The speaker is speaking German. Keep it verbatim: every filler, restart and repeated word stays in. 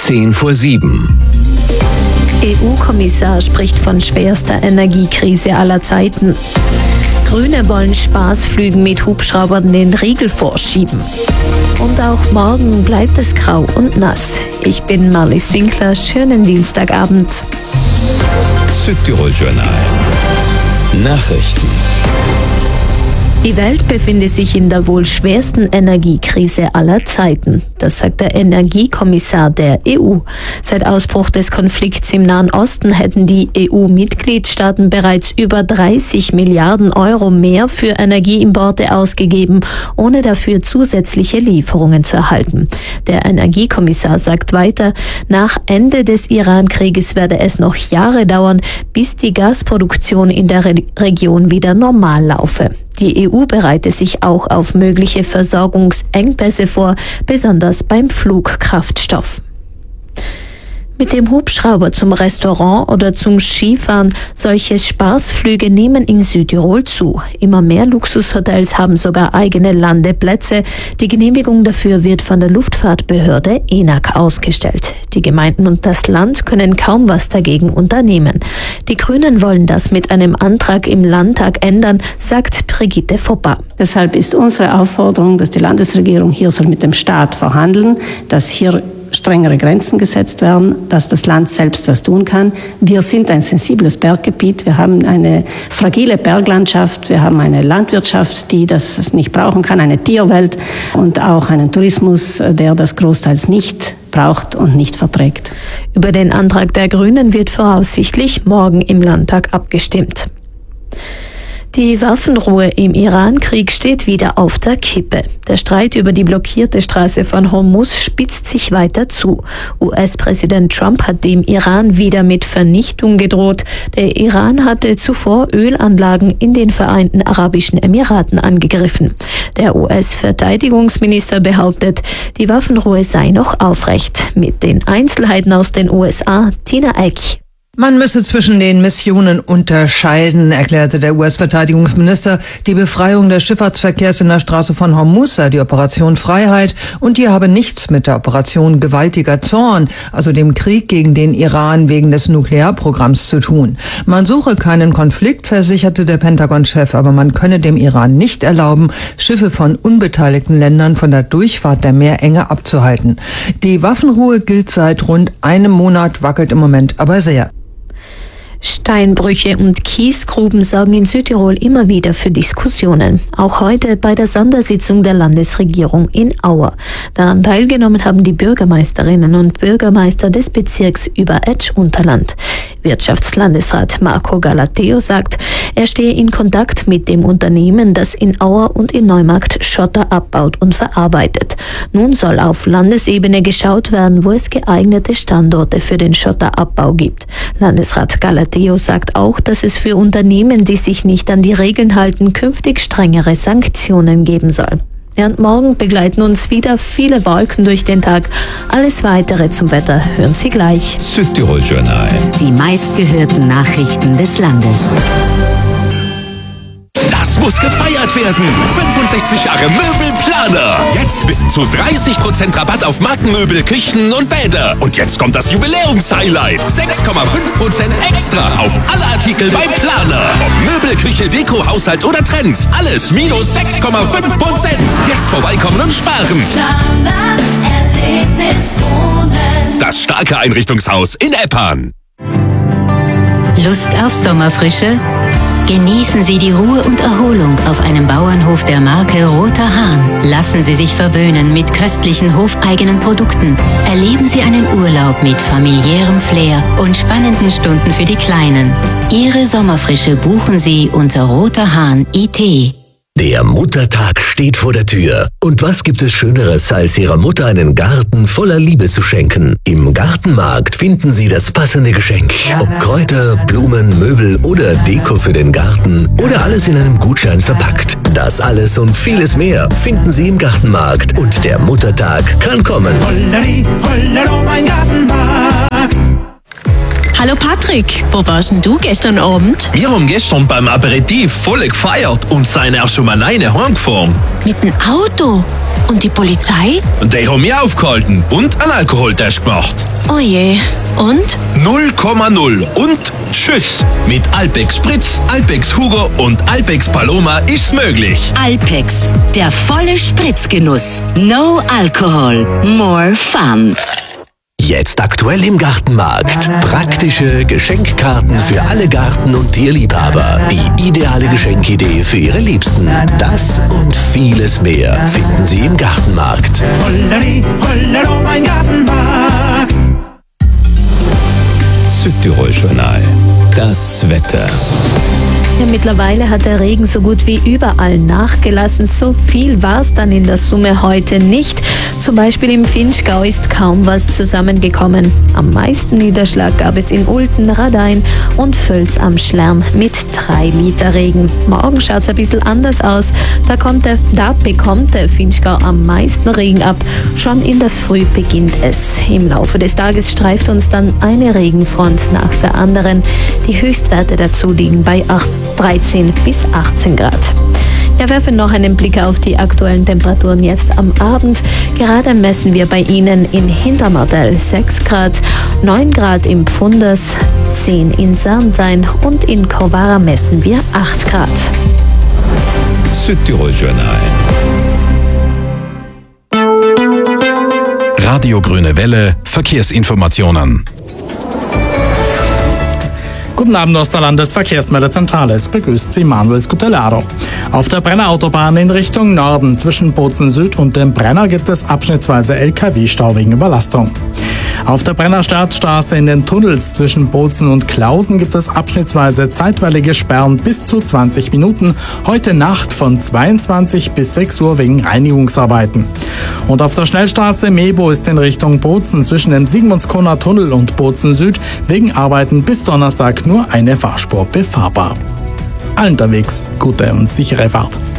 Zehn vor sieben. E U-Kommissar spricht von schwerster Energiekrise aller Zeiten. Grüne wollen Spaßflügen mit Hubschraubern den Riegel vorschieben. Und auch morgen bleibt es grau und nass. Ich bin Marlies Winkler, schönen Dienstagabend. Südtirol Journal. Nachrichten. Die Welt befindet sich in der wohl schwersten Energiekrise aller Zeiten. Das sagt der Energiekommissar der E U. Seit Ausbruch des Konflikts im Nahen Osten hätten die E U-Mitgliedstaaten bereits über dreißig Milliarden Euro mehr für Energieimporte ausgegeben, ohne dafür zusätzliche Lieferungen zu erhalten. Der Energiekommissar sagt weiter, nach Ende des Iran-Krieges werde es noch Jahre dauern, bis die Gasproduktion in der Re- Region wieder normal laufe. Die E U bereite sich auch auf mögliche Versorgungsengpässe vor, besonders beim Flugkraftstoff. Mit dem Hubschrauber zum Restaurant oder zum Skifahren, solche Spaßflüge nehmen in Südtirol zu. Immer mehr Luxushotels haben sogar eigene Landeplätze. Die Genehmigung dafür wird von der Luftfahrtbehörde E N A C ausgestellt. Die Gemeinden und das Land können kaum was dagegen unternehmen. Die Grünen wollen das mit einem Antrag im Landtag ändern, sagt Brigitte Foppa. Deshalb ist unsere Aufforderung, dass die Landesregierung hier soll mit dem Staat verhandeln, dass hier strengere Grenzen gesetzt werden, dass das Land selbst was tun kann. Wir sind ein sensibles Berggebiet, wir haben eine fragile Berglandschaft, wir haben eine Landwirtschaft, die das nicht brauchen kann, eine Tierwelt und auch einen Tourismus, der das großteils nicht braucht und nicht verträgt. Über den Antrag der Grünen wird voraussichtlich morgen im Landtag abgestimmt. Die Waffenruhe im Iran-Krieg steht wieder auf der Kippe. Der Streit über die blockierte Straße von Hormuz spitzt sich weiter zu. U S-Präsident Trump hat dem Iran wieder mit Vernichtung gedroht. Der Iran hatte zuvor Ölanlagen in den Vereinten Arabischen Emiraten angegriffen. Der U S-Verteidigungsminister behauptet, die Waffenruhe sei noch aufrecht. Mit den Einzelheiten aus den U S A, Tina Eck. Man müsse zwischen den Missionen unterscheiden, erklärte der U S-Verteidigungsminister. Die Befreiung des Schifffahrtsverkehrs in der Straße von Hormuz sei die Operation Freiheit und die habe nichts mit der Operation Gewaltiger Zorn, also dem Krieg gegen den Iran wegen des Nuklearprogramms, zu tun. Man suche keinen Konflikt, versicherte der Pentagon-Chef, aber man könne dem Iran nicht erlauben, Schiffe von unbeteiligten Ländern von der Durchfahrt der Meerenge abzuhalten. Die Waffenruhe gilt seit rund einem Monat, wackelt im Moment aber sehr. Steinbrüche und Kiesgruben sorgen in Südtirol immer wieder für Diskussionen. Auch heute bei der Sondersitzung der Landesregierung in Auer. Daran teilgenommen haben die Bürgermeisterinnen und Bürgermeister des Bezirks Über-Etsch-Unterland. Wirtschaftslandesrat Marco Galateo sagt, er stehe in Kontakt mit dem Unternehmen, das in Auer und in Neumarkt Schotter abbaut und verarbeitet. Nun soll auf Landesebene geschaut werden, wo es geeignete Standorte für den Schotterabbau gibt. Landesrat Galateo sagt auch, dass es für Unternehmen, die sich nicht an die Regeln halten, künftig strengere Sanktionen geben soll. Ja, und morgen begleiten uns wieder viele Wolken durch den Tag. Alles Weitere zum Wetter hören Sie gleich. Südtirol Journal. Die meistgehörten Nachrichten des Landes. Das muss gefeiert werden. fünfundsechzig Jahre Möbelplaner. Jetzt bis zu dreißig Prozent Rabatt auf Markenmöbel, Küchen und Bäder. Und jetzt kommt das Jubiläumshighlight. sechs Komma fünf Prozent extra auf alle Artikel beim Planer. Ob Möbel, Küche, Deko, Haushalt oder Trends. Alles minus sechs Komma fünf Prozent. Jetzt vorbeikommen und sparen. Planer Erlebnis Wohnen. Das starke Einrichtungshaus in Eppan. Lust auf Sommerfrische? Genießen Sie die Ruhe und Erholung auf einem Bauernhof der Marke Roter Hahn. Lassen Sie sich verwöhnen mit köstlichen hofeigenen Produkten. Erleben Sie einen Urlaub mit familiärem Flair und spannenden Stunden für die Kleinen. Ihre Sommerfrische buchen Sie unter roterhahn punkt I T. Der Muttertag steht vor der Tür. Und was gibt es Schöneres, als Ihrer Mutter einen Garten voller Liebe zu schenken? Im Gartenmarkt finden Sie das passende Geschenk. Ob Kräuter, Blumen, Möbel oder Deko für den Garten oder alles in einem Gutschein verpackt. Das alles und vieles mehr finden Sie im Gartenmarkt. Und der Muttertag kann kommen. Holleri, Hollero, mein Gartenmarkt. Hallo Patrick, wo warst denn du gestern Abend? Wir haben gestern beim Aperitif voll gefeiert und sind auch schon mal alleine heimgefahren. Mit dem Auto? Und die Polizei? Die haben mich aufgehalten und einen Alkoholtest gemacht. Oh je. Und? null Komma null und tschüss. Mit Alpex Spritz, Alpex Hugo und Alpex Paloma ist's möglich. Alpex, der volle Spritzgenuss. No Alcohol, more fun. Jetzt aktuell im Gartenmarkt. Praktische Geschenkkarten für alle Garten- und Tierliebhaber. Die ideale Geschenkidee für Ihre Liebsten. Das und vieles mehr finden Sie im Gartenmarkt. Holleri, hollero, mein Gartenmarkt. Südtirol-Journal. Das Wetter. Ja, mittlerweile hat der Regen so gut wie überall nachgelassen. So viel war es dann in der Summe heute nicht. Zum Beispiel im Vinschgau ist kaum was zusammengekommen. Am meisten Niederschlag gab es in Ulten, Radein und Völs am Schlern mit drei Liter Regen. Morgen schaut es ein bisschen anders aus. Da, kommt der, da bekommt der Vinschgau am meisten Regen ab. Schon in der Früh beginnt es. Im Laufe des Tages streift uns dann eine Regenfront nach der anderen. Die Höchstwerte dazu liegen bei dreizehn bis achtzehn Grad. Wir werfen noch einen Blick auf die aktuellen Temperaturen jetzt am Abend. Gerade messen wir bei Ihnen in Hintermartell sechs Grad, neun Grad im Pfunders, zehn in Sarnsein und in Kovara messen wir acht Grad. Südtirol-Journal. Radio Grüne Welle, Verkehrsinformationen. Guten Abend aus der Landesverkehrsmeldezentrale. Es begrüßt Sie Manuel Scutellaro. Auf der Brenner Autobahn in Richtung Norden zwischen Bozen Süd und dem Brenner gibt es abschnittsweise L K W-Stau wegen Überlastung. Auf der Brenner Startstraße in den Tunnels zwischen Bozen und Klausen gibt es abschnittsweise zeitweilige Sperren bis zu zwanzig Minuten, heute Nacht von zweiundzwanzig bis sechs Uhr wegen Reinigungsarbeiten. Und auf der Schnellstraße Mebo ist in Richtung Bozen zwischen dem Sigmundskroner Tunnel und Bozen Süd wegen Arbeiten bis Donnerstag nur eine Fahrspur befahrbar. Allen unterwegs gute und sichere Fahrt.